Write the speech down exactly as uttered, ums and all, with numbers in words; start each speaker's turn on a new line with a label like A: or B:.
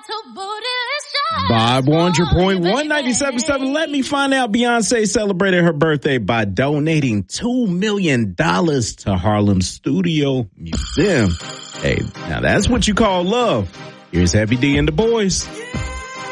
A: Bob one hundred point one ninety-seven point seven. Let me find out. Beyonce celebrated her birthday by donating two million dollars to Harlem Studio Museum. Hey, now that's what you call love. Here's Heavy D and the boys.